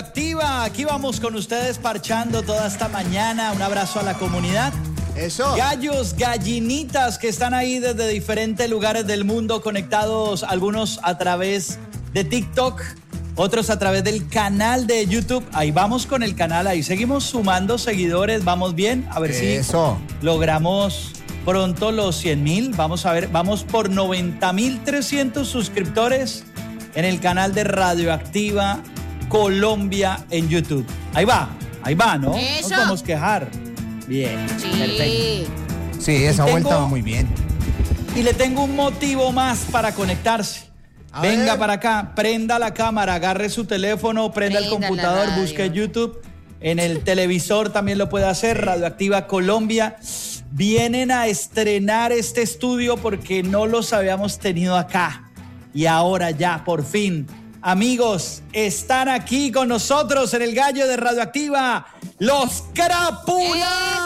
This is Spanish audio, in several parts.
Radioactiva. Aquí vamos con ustedes parchando toda esta mañana. Un abrazo a la comunidad. Eso. Gallos, gallinitas que están ahí desde diferentes lugares del mundo conectados, algunos a través de TikTok, otros a través del canal de YouTube. Ahí vamos con el canal, ahí seguimos sumando seguidores, vamos bien, a ver si logramos pronto los 100,000. Vamos a ver, vamos por 90,300 suscriptores en el canal de Radioactiva Colombia en YouTube. Ahí va, ¿no? Eso. No nos podemos quejar. Bien, Sí. perfecto. Sí, esa vuelta va muy bien. Y le tengo un motivo más para conectarse. Venga para acá, prenda la cámara, agarre su teléfono, prenda el Prenda la computador, radio. busque YouTube. En el televisor también lo puede hacer, Radioactiva Colombia. Vienen a estrenar este estudio porque no los habíamos tenido acá. Y ahora ya, por fin, amigos, están aquí con nosotros en el gallo de Radioactiva, los Crápulas.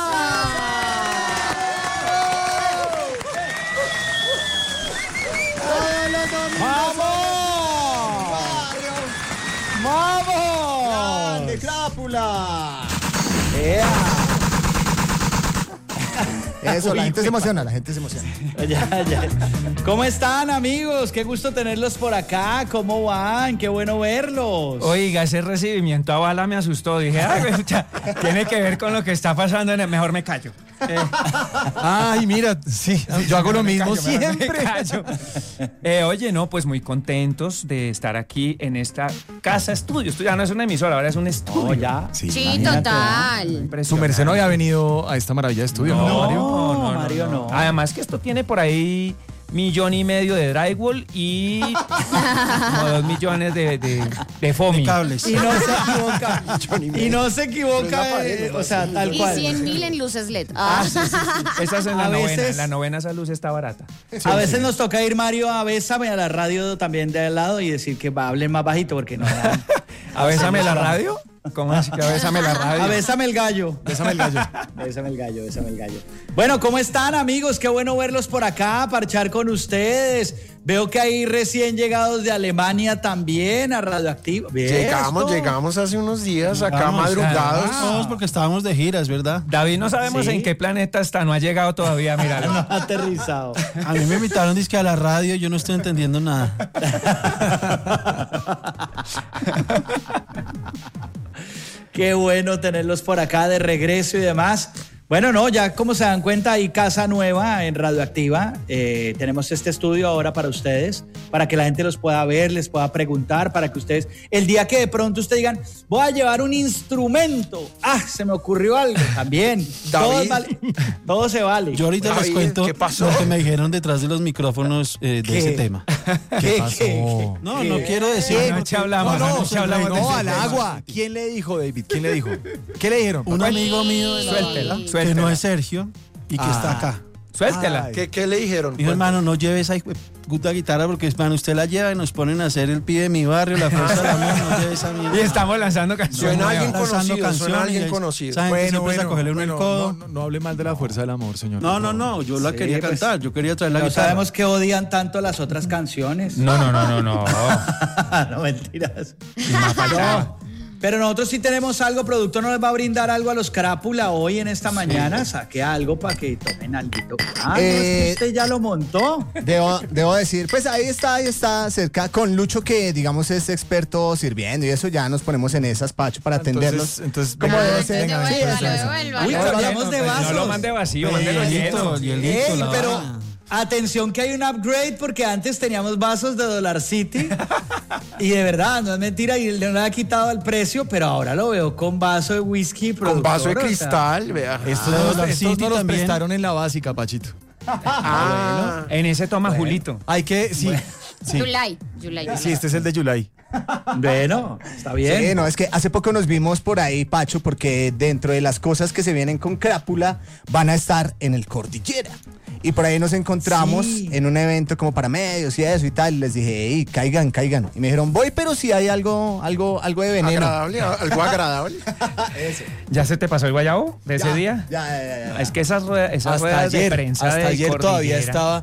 ¡Vamos! ¡Grande, Crápula! Eso, la gente se emociona, Ya. ¿Cómo están, amigos? Qué gusto tenerlos por acá. ¿Cómo van? Qué bueno verlos. Oiga, ese recibimiento a bala me asustó. Dije, tiene que ver con lo que está pasando en el... Mejor me callo. Ay, mira, sí, yo hago lo mismo siempre. Oye, no, pues muy contentos de estar aquí en esta casa estudio. Esto ya no es una emisora, ahora es un estudio. Oh, ya. Sí, Imagínate, total. Su merced no había venido a esta maravilla de estudio, ¿no, Mario? No, Mario, no. Además que esto tiene por ahí 1,5 millones de drywall y como 2 millones de foamy. De cables. Y no se equivoca. Y no se equivoca, o sea, tal Y cual. 100,000 en luces LED. Sí. Esa es en la A novena. veces- En la novena esa luz está barata. A veces nos toca ir, Mario, a Bésame a la radio también de al lado y decir que hablen más bajito porque no. ¿A Bésame la radio? ¿Cómo así que a Bésame la radio? A Bésame el gallo. Bésame el gallo. Bésame el gallo. Bueno, ¿cómo están, amigos? Qué bueno verlos por acá, parchar con ustedes. Veo que hay recién llegados de Alemania también a Radioactiva. Bien, esto. Llegamos hace unos días acá Vamos, madrugados. Todos porque estábamos de giras, ¿verdad? David, no sabemos Sí. en qué planeta está, no ha llegado todavía, míralo. No ha aterrizado. A mí me invitaron dizque a la radio, yo no estoy entendiendo nada. Qué bueno tenerlos por acá de regreso y demás. Bueno, no, ya como se dan cuenta, hay casa nueva en Radioactiva. Tenemos este estudio ahora para ustedes, para que la gente los pueda ver, les pueda preguntar, para que ustedes, el día que de pronto ustedes digan, voy a llevar un instrumento, se me ocurrió algo, también. Todo se vale. Yo ahorita les David, cuento ¿qué pasó? lo que me dijeron detrás de los micrófonos de ese tema. ¿Qué pasó? qué? No, no quiero decir. Anoche hablamos, anoche hablamos de ese al tema. agua. ¿Quién le dijo, David? ¿Quién le dijo? ¿Qué le dijeron? Un amigo mío de la Suéltela, banda, suéltela. que no es Sergio y que está acá. Suéltela. ¿Qué le dijeron? Dijo, hermano, no lleve esa puta guitarra porque, hermano, usted la lleva y nos ponen a hacer el pie de mi barrio, la fuerza de la mía, no lleve esa mierda. Y estamos lanzando canciones. Suena alguien nuevas. Lanzando conocido, suena canciones, alguien y conocido. esa gente siempre es a cogerle uno el codo. No hable mal de la fuerza del amor, señor. No, yo la Sí, quería pues, cantar, yo quería traer la No guitarra. sabemos que odian tanto las otras canciones. No. No, mentiras. No. Pero nosotros sí tenemos algo, productor nos va a brindar algo a los Crápula hoy en esta mañana, saque algo para que tomen algo. No, es que usted ya lo montó. Debo decir, pues ahí está cerca con Lucho, que digamos es experto sirviendo y eso, ya nos ponemos en esas, Pacho, para atenderlos. Entonces, ¿Cómo debe ser? Devuélvalo. Uy, pero hablamos de No vasos. lo mande vacío, mándelo lleno. Ey, pero atención que hay un upgrade porque antes teníamos vasos de Dollar City y de verdad, no es mentira, y le ha quitado el precio, pero ahora lo veo con vaso de whisky. Con vaso de productor, o sea. cristal, vea. estos no los prestaron en la básica, Pachito. En ese toma Julito. Hay que, sí. Yulai. Sí, este es el de Yulai. Bueno, está bien. Sí, no, es que hace poco nos vimos por ahí, Pacho, porque dentro de las cosas que se vienen con Crápula van a estar en el Cordillera. Y por ahí nos encontramos en un evento como para medios y eso y tal. Y les dije, hey, caigan. Y me dijeron, voy, pero si hay algo de veneno. Algo agradable. ¿Ya se te pasó el guayabo de ese día? Ya. Es que esas Hasta ruedas de ayer, prensa hasta de ayer todavía Cordillera. estaba.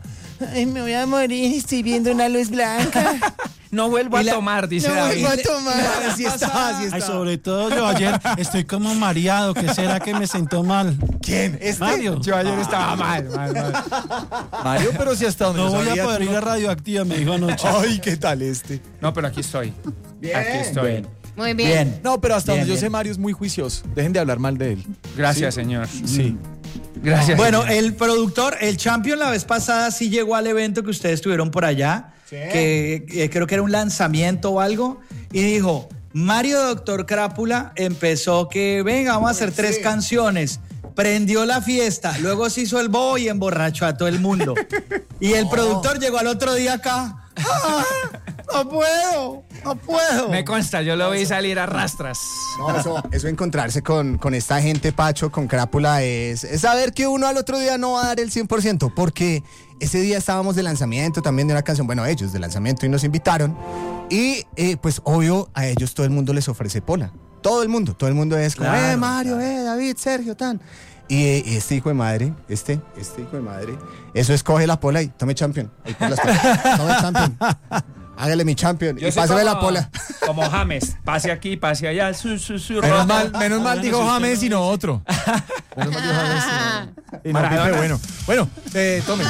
Ay, me voy a morir, estoy viendo una luz blanca. No vuelvo a tomar, dice David. tomar. Así está, así está. Ay, sobre todo yo ayer estoy como mareado. ¿Qué será que me sentó mal? ¿Quién? Mario. Yo ayer estaba mal. Mario, pero si hasta donde No yo voy a sabía, poder tú ir no- a Radioactiva, me dijo anoche. Ay, ¿qué tal este? No, pero aquí estoy. Bien. Aquí estoy. Muy bien. Bien. No, pero hasta Bien, donde yo bien. sé, Mario es muy juicioso. Dejen de hablar mal de él. Gracias, señor. Sí. Gracias. Bueno, señor. el productor, el Champion la vez pasada sí llegó al evento que ustedes tuvieron por allá, que creo que era un lanzamiento o algo, y dijo, Mario Doctor Crápula empezó que, venga, vamos a hacer 3 canciones. Prendió la fiesta, luego se hizo el bobo y emborrachó a todo el mundo. Y el productor llegó al otro día acá. ¡Ah! No puedo. Me consta, yo lo vi salir a rastras. No, eso encontrarse con esta gente, Pacho, con Crápula, es saber que uno al otro día no va a dar el 100%, porque ese día estábamos de lanzamiento también de una canción, bueno, ellos de lanzamiento y nos invitaron, y pues obvio a ellos todo el mundo les ofrece pola. Todo el mundo es como, Claro, Mario, David, Sergio, tan. Y este hijo de madre, este hijo de madre, eso escoge la pola y tome Champion. Ahí por las polas. Tome Champion. Hágale mi Champion Yo y soy pásame como- la pola. Como James, pase aquí, pase allá. Menos mal dijo James y no otro. Menos mal dijo James y no Maradona. Pipe, bueno. Bueno, tome.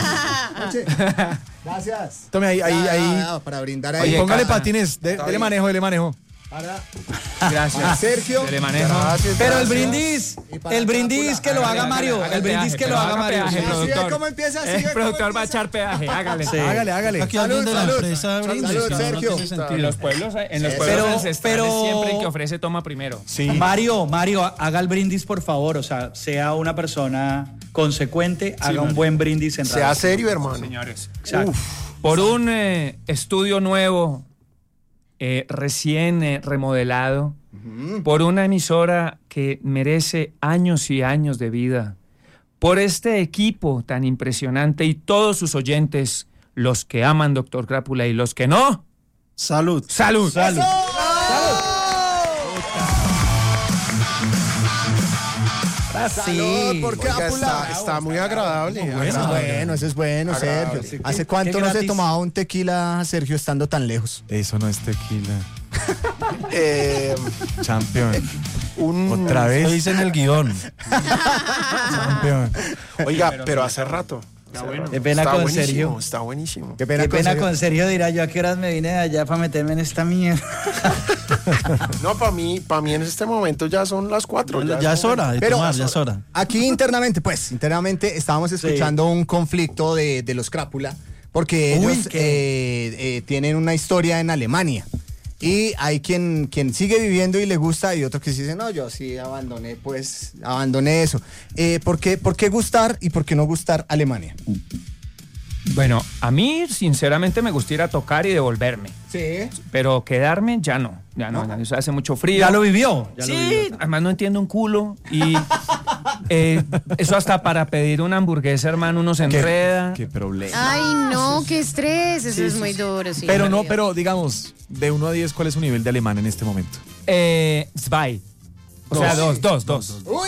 Gracias. Tome ahí. Para brindar Oye, ahí. póngale patines. Dele manejo. Gracias. Sergio. Le manejo. Pero el brindis, Y para el brindis que lo haga Mario, Haga el brindis peaje, que pero lo haga haga Mario. peaje, Sí. productor. ¿Cómo empieza? El productor va a echar peaje, hágale. Sí. Hágale. Aquí alguien de la empresa brindis, Salud, que no Sergio. tiene sentido. En los pueblos Pero- ancestrales pero- siempre el que ofrece toma primero. Sí. Mario, haga el brindis, por favor. O sea, sea una persona consecuente, haga un buen brindis en Sea radio. serio, hermano. Señores. Exacto. Por un estudio nuevo, recién remodelado, por una emisora que merece años y años de vida, por este equipo tan impresionante y todos sus oyentes, los que aman Doctor Crápula y los que no, Salud. ¡salud! Salud por Oiga, Crápula. está muy agradable. Eso es bueno, Agradable. Sergio. ¿Hace cuánto Qué no se gratis. tomaba un tequila, Sergio, estando tan lejos? Eso no es tequila. Eh, Champion. Otra Lo vez. dice en el guión. Champion. Oiga, pero hace rato. Qué pena Está con buenísimo, Sergio. está buenísimo. Qué pena, Qué pena Sergio. con Sergio, dirá yo a qué horas me vine de allá para meterme en esta mierda. No, para mí en este momento ya son las 4. Ya es hora de Pero- tomar, ya es hora. Aquí internamente estábamos escuchando un conflicto de los Crápula, porque Uy, ellos tienen una historia en Alemania. Y hay quien sigue viviendo y le gusta, y otro que dice, no, yo sí abandoné eso. ¿Por qué gustar y por qué no gustar Alemania? Bueno, a mí sinceramente me gustaría tocar y devolverme, Sí. pero quedarme ya no, eso hace mucho frío. Ya lo vivió. Ya lo Sí, vivió. además no entiendo un culo y eso hasta para pedir una hamburguesa, hermano, uno se enreda. Qué problema. Ay, no, qué estrés. Eso es muy duro. Sí, Pero Mario. pero digamos, de 1 a 10, ¿cuál es su nivel de alemán en este momento? Zwei. O sea, dos. Uy.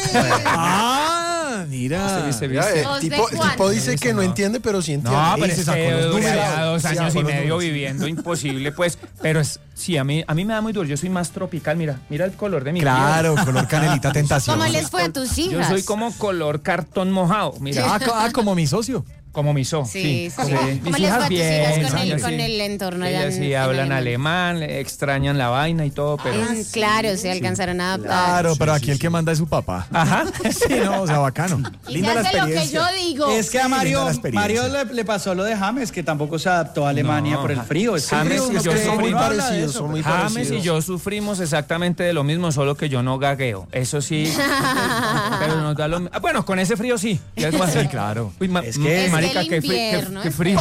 Ah, mira. ¿Viste? Mira, el ¿Dos de tipo cuánto? dice que no entiende, pero sí entiende. No, pero se es sacó que los duré números. ya 2 Se años sacó y los medio números. viviendo, imposible, pues. Pero sí, a mí me da muy duro. Yo soy más tropical, mira el color de mi Claro, color canelita tentación. ¿Cómo les fue a tus piel. Yo hijas? soy como color cartón mojado, mira. Como mi socio. Como miso. Sí, sí. Mis ¿Cómo les fue a tus bien, hijas con ellas con sí. el entorno allá Ellas en- sí en hablan Alemania? alemán, extrañan la vaina y todo, pero... Claro, se alcanzaron a adaptar. Claro, pero aquí el que manda es su papá. Ajá. Sí, no, o sea, bacano. Y Linda se la hace lo que experiencia. yo digo. Es que a Mario, linda la experiencia. le pasó lo de James, que tampoco se adaptó a Alemania No, por el frío. Es que el James frío y no yo cree, somos muy uno habla de parecidos, eso. son muy James parecidos. y yo sufrimos exactamente de lo mismo, solo que yo no gagueo. Eso sí. Pero nos da lo mi- bueno, con ese frío sí. Ya es más- Sí, claro. Uy, Es que- marica, el qué invierno qué es frío.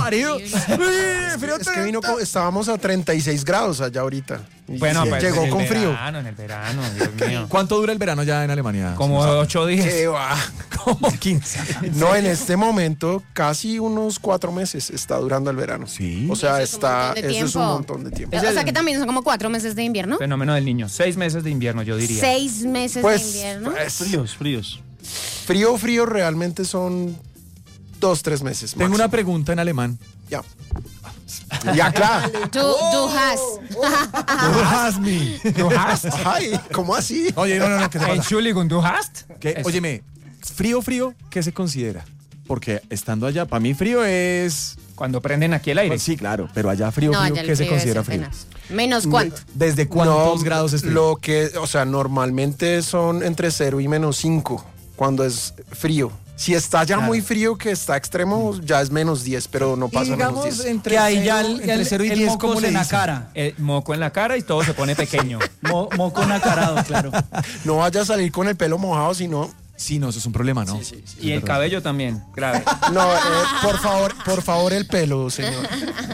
Es que estábamos a 36 grados allá ahorita. Y Bueno, sí, pues llegó en el con frío. verano, en el verano, Dios mío. ¿Cuánto dura el verano ya en Alemania? Como 8 días. ¿Qué va? Como 15. No, en este momento casi unos 4 meses está durando el verano. Sí. O sea, Eso es un montón de eso es un tiempo. montón de tiempo. O sea que también son como 4 meses de invierno. Fenómeno del niño. 6 meses de invierno, yo diría. 6 meses de Pues, invierno. pues, Fríos. frío realmente son 2-3 meses. Tengo máximo. una pregunta en alemán. Ya. Ja, klar. Du has. Du hast me. ¿Du hast? Ay, ¿cómo así? Oye, no, ¿qué te pasa? Entschuldigung, ¿du hast? Óyeme, frío, ¿qué se considera? Porque estando allá, para mí frío es... Cuando prenden aquí el aire. Pues sí, claro, pero allá frío, No, frío, allá el ¿qué se frío es considera frío? apenas. ¿Menos cuánto? ¿Desde cuántos No, grados es frío? Lo que, o sea, normalmente son entre 0 y -5 cuando es frío. Si está ya muy frío, que está extremo, ya es -10, pero no Y pasa digamos, -10. entre Que ahí ya entre 0 y el 10, moco ¿cómo le en la dicen? cara. Moco en la cara y todo se pone pequeño. Moco nacarado, claro. No vaya a salir con el pelo mojado, sino... Sí, no, eso es un problema, ¿no? Y el cabello también, grave. No, por favor, el pelo, señor.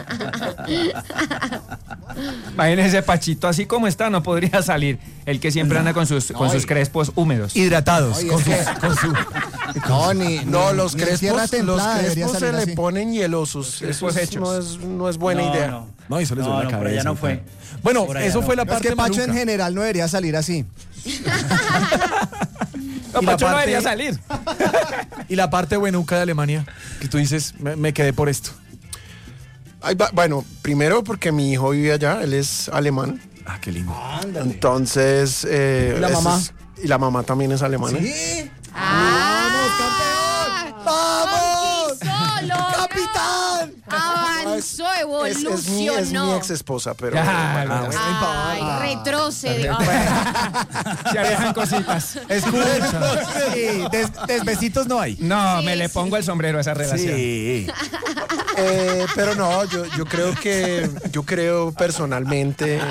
Imagínese Pachito, así como está, no podría salir. El que siempre anda con sus crespos húmedos. Hidratados, Oye, con, es con su... No, No, los ni en tierra crespos, templada debería se salir le así. ponen hielosos. Eso crespos hechos. no es buena idea. No, y eso les duele la por cabeza. allá no y fue. tal. Bueno, Por allá eso no. fue la Es parte que Pacho en maluca. general no debería salir así. No, Y la Pacho no parte- debería salir. Y la parte buenuca de Alemania, que tú dices, me quedé por esto. Bueno, primero porque mi hijo vive allá, él es alemán. Ah, qué lindo. Entonces... ¿Y la mamá? Y la mamá también es alemana. ¡Vamos! Conquistó, logra. ¡Capitán! Avanzó, Es mi evolucionó. ex esposa, pero... Ya, bueno, Ay, retrocedió. Se alejan cositas. Escucha. Sí, desbesitos no hay. No, Sí, me le sí. pongo el sombrero a esa relación. Sí. pero no, yo creo personalmente...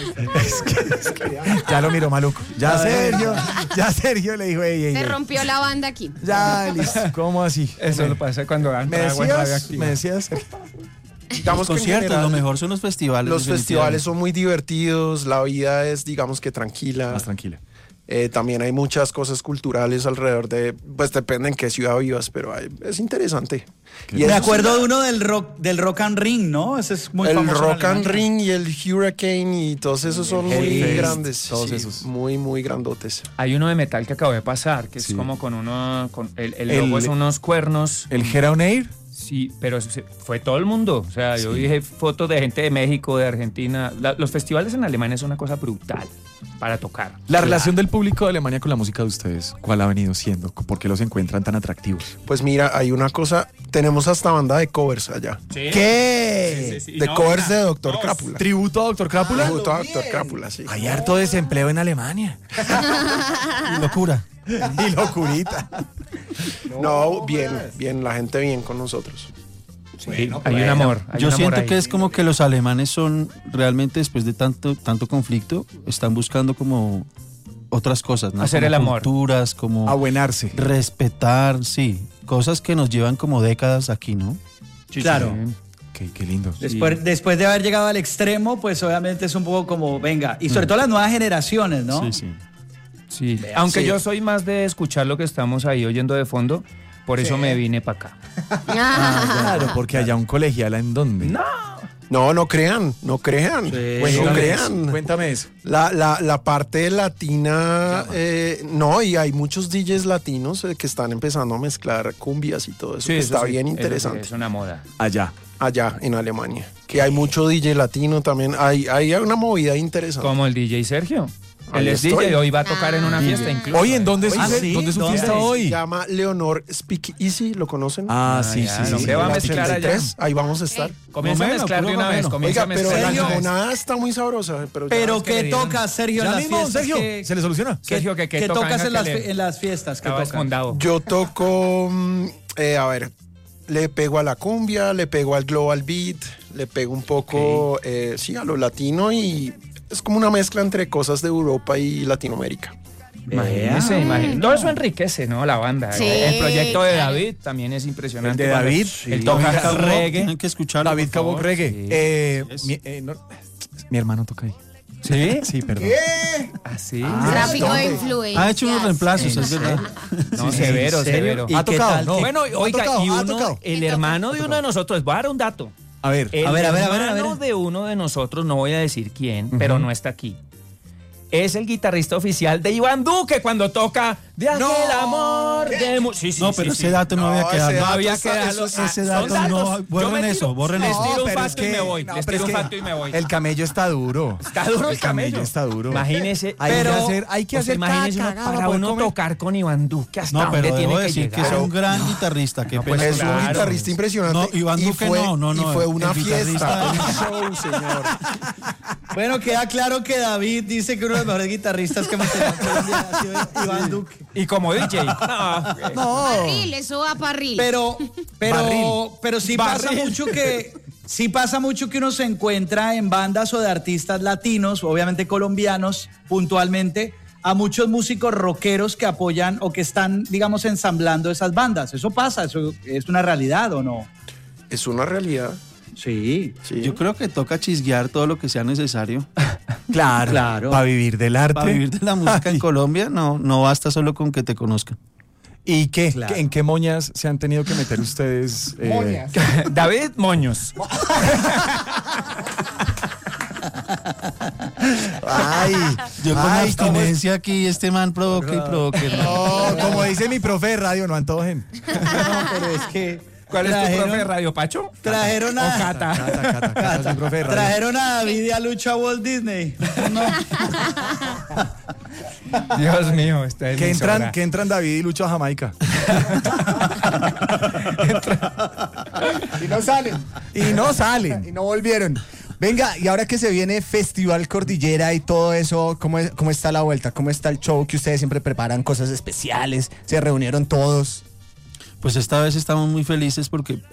Ya lo miró maluco. Ya Sergio le dijo, ey, ey, Se ey. rompió la banda aquí. Ya, listo. ¿Cómo así? Eso lo pasa cuando dan ¿Me trago en decías? radioactiva. ¿Me decías? Digamos que en Conciertos, general, lo mejor son los festivales. los festivales definitivamente. son muy divertidos, la vida es, digamos que tranquila. Más tranquila. También hay muchas cosas culturales alrededor de, pues depende en qué ciudad vivas, pero es interesante. Y Me eso acuerdo de uno del Rock and Ring, ¿no? Ese es muy el famoso en Rock and Alemania. Ring y el Hurricane y todos esos son muy Hellfest, grandes. todos sí, esos. muy, muy grandotes. Hay uno de metal que acabo de pasar, que Sí. es como con el logo es unos cuernos. ¿El Hera on Air? Sí, pero fue todo el mundo. O sea, yo dije fotos de gente de México, de Argentina. Los festivales en Alemania es una cosa brutal para tocar. La relación del público de Alemania con la música de ustedes, ¿cuál ha venido siendo? ¿Por qué los encuentran tan atractivos? Pues mira, hay una cosa, tenemos hasta banda de covers allá. ¿Qué? De covers de Doctor Crápula. ¿Tributo a Doctor Crápula? Tributo a Doctor Crápula, sí. Hay harto desempleo en Alemania. Locura. Y locurita. No, bien, la gente bien con nosotros. Hay un amor. Hay Yo un amor siento ahí. que es como que los alemanes son realmente después de tanto conflicto, están buscando como otras cosas, ¿no? Hacer Como el amor. culturas, como Abuenarse. respetar, sí, cosas que nos llevan como décadas aquí, ¿no? Sí, Claro. sí. Qué lindo. Después de haber llegado al extremo, pues obviamente es un poco como, venga, y sobre todo las nuevas generaciones, ¿no? Sí, sí. Sí. Aunque Sí. yo soy más de escuchar lo que estamos ahí oyendo de fondo, por eso me vine para acá. Claro, porque haya un colegial en donde. No crean. Cuéntame crean. eso, cuéntame eso. La parte latina, no, y hay muchos DJs latinos que están empezando a mezclar cumbias y todo eso, que eso está sí, bien eso sí, interesante. es una moda. Allá. Allá en Alemania, que hay mucho DJ latino también, hay una movida interesante. Como el DJ Sergio. Ahí Él es estoy. DJ, hoy va a tocar en una fiesta incluso. Oye, ¿en dónde es su, Ah, sí, ¿dónde es su ¿dónde? fiesta Se hoy? llama Leonor Speak Easy, ¿lo conocen? Ah, sí, ya, sí, no, sí. ¿qué va a La mezclar allá? 83, ahí vamos a estar. Comienza a Gomelo, mezclar de puro una vez. gomelo. Comienza Oiga, a pero mezclar. la Sergio. limonada está muy sabrosa. Pero Pero que ¿qué le dieron. tocas, Sergio, en Ya las mismo, fiestas? Sergio, ¿Qué- ¿se le soluciona? Sergio, ¿qué ¿Qué tocan? tocas Venga, que en las fiestas? ¿Qué estaba tocas? esfondado. yo toco, a ver, le pego a la cumbia, le pego al global beat, le pego un poco, sí, a lo latino y es como una mezcla entre cosas de Europa y Latinoamérica. Imagínese, imagínese. Todo eso enriquece, ¿no? La banda. Sí, El proyecto de claro. David también es impresionante. El de cuando David, Él toca David Cabot, reggae. Tienen que escucharlo. David por Cabo favor. Reggae. Sí. Mi hermano toca ahí. ¿Sí? Sí, perdón. Así. Tráfico de influencias. Ha hecho unos reemplazos, es verdad. No, severo, ¿En serio? severo. ¿Y ¿Ha qué tocado? tal? No. Bueno, ¿Ha oiga, tocado? y ¿Ha uno, tocado? el hermano de uno de nosotros, voy a dar un dato. A ver. El A ver, a ver, a ver, a hermano ver. de uno de nosotros, no voy a decir quién, pero no está aquí. es el guitarrista oficial de Iván Duque cuando toca De aquel amor de... Sí, No, pero ese dato no había quedado. No había quedado. Ese dato no. Borren eso, borren Les eso. tiro un pero facto y me voy. Les tiro un facto y me voy. El camello está duro. Está duro el camello. Está duro. Imagínese. Hay que hacer imagínese cada uno, cagada para poder uno comer. tocar con Iván Duque hasta No, dónde pero tiene debo que decir que llegar. es un gran guitarrista. Qué pena. Es un claro. guitarrista impresionante. No, Iván y Duque fue, no. Y fue una el fiesta, guitarrista. un show, señor. Bueno, queda claro que David dice que uno de los mejores guitarristas que hemos tenido en Colombia ha sido Iván Duque. Y como DJ. Parril, eso va parril. Pero sí pasa mucho que uno se encuentra en bandas o de artistas latinos, obviamente colombianos, puntualmente, a muchos músicos rockeros que apoyan o que están, digamos, ensamblando esas bandas. Eso pasa, eso es una realidad, ¿o no? Es una realidad. Sí. Yo creo que toca chisguear todo lo que sea necesario. Claro. Para vivir del arte. Para vivir de la música en Colombia no basta solo con que te conozcan. ¿Y qué? Claro. ¿En qué moñas se han tenido que meter ustedes? David Moños. Ay, Yo con ay, abstinencia aquí, este man provoca y provoca. No, como dice mi profe de radio, no antojen. No, pero es que ¿Cuál es tu profe de Radio, Pacho? trajeron ¿O a Cata, es mi profe de radio. trajeron a David y a Lucho a Walt Disney. No. Dios mío, esta Que emisora. entran David y Lucho a Jamaica. Y no salen. Y no volvieron. Venga, y ahora que se viene Festival Cordillera y todo eso, ¿cómo está la vuelta? ¿Cómo está el show que ustedes siempre preparan cosas especiales? ¿Se reunieron todos? Pues esta vez estamos muy felices porque